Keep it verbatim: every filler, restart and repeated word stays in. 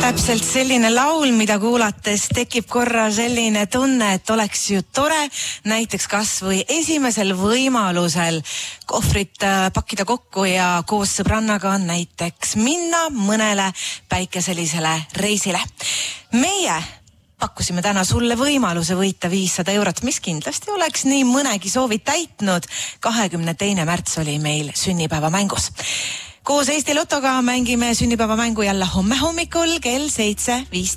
Täpselt selline laul, mida kuulates tekib korra selline tunne, et oleks ju tore näiteks kas või esimesel võimalusel kohvrit pakkida kokku ja koos sõbrannaga näiteks minna mõnele päikeselisele reisile. Meie pakkusime täna sulle võimaluse võita viissada eurot, mis kindlasti oleks nii mõnegi soovid täitnud. kahekümne teine märts oli meil sünnipäeva mängus. Koos Eesti Lotoga mängime sünnipäeva mängu jälle homme hommikul kell seitse viis.